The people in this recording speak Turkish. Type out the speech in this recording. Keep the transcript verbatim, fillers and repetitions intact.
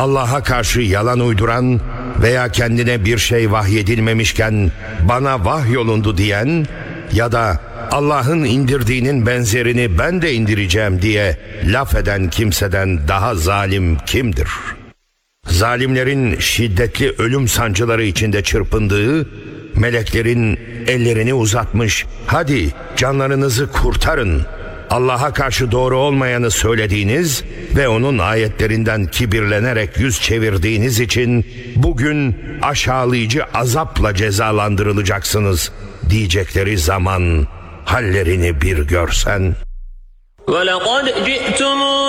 Allah'a karşı yalan uyduran veya kendine bir şey vahyedilmemişken bana vahyolundu diyen ya da Allah'ın indirdiğinin benzerini ben de indireceğim diye laf eden kimseden daha zalim kimdir? Zalimlerin şiddetli ölüm sancıları içinde çırpındığı, meleklerin ellerini uzatmış, hadi canlarınızı kurtarın, Allah'a karşı doğru olmayanı söylediğiniz ve onun ayetlerinden kibirlenerek yüz çevirdiğiniz için bugün aşağılayıcı azapla cezalandırılacaksınız diyecekleri zaman hallerini bir görsen. وَلَقَدْ جِئْتُمُونَ